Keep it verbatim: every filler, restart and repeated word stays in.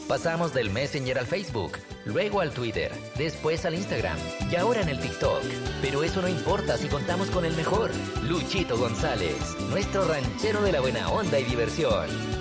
Pasamos del Messenger al Facebook, luego al Twitter, después al Instagram y ahora en el TikTok. Pero eso no importa si contamos con el mejor, Luchito González, nuestro ranchero de la buena onda y diversión.